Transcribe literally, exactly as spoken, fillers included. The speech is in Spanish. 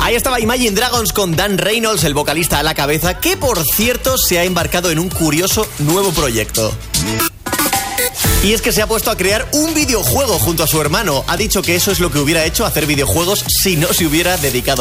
Ahí estaba Imagine Dragons con Dan Reynolds, el vocalista a la cabeza, que por cierto se ha embarcado en un curioso nuevo proyecto. Y es que se ha puesto a crear un videojuego junto a su hermano. Ha dicho que eso es lo que hubiera hecho, hacer videojuegos, si no se hubiera dedicado